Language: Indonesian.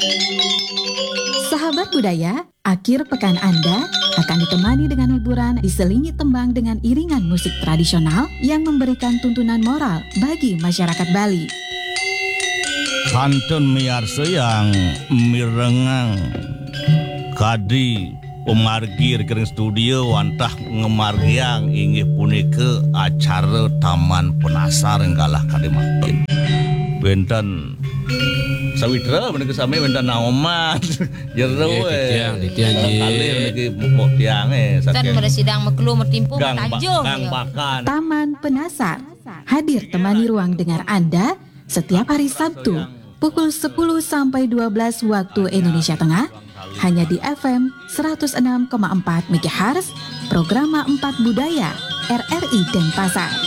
Sahabat budaya, akhir pekan Anda akan ditemani dengan hiburan diselingi tembang dengan iringan musik tradisional yang memberikan tuntunan moral bagi masyarakat Bali. Kantun miarsa yang mirengang kadi pemargi rekening studio wantah ngemargiang inggih punika acara Taman Penasar enggalah kadi makin. Benten sawitra menika sami benten naoman jero Titiang kali niki mok tiang Tan meresidang mekelu mertimpu tanjung. bakan. Taman Penasar hadir temani ruang dengar Anda setiap hari Sabtu pukul 10 sampai 12 waktu Indonesia Tengah hanya di FM 106,4 MHz Programa 4 Budaya RRI Denpasar.